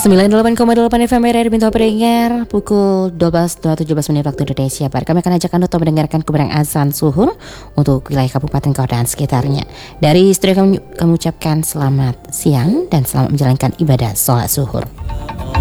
98,8 FM RRI Bintang Pendengar, pukul 12.17 waktu Indonesia Barat. Kami akan ajak Anda untuk mendengarkan keberang azan zuhur untuk wilayah Kabupaten Kota dan sekitarnya. Dari studio kami ucapkan selamat siang dan selamat menjalankan ibadah sholat zuhur.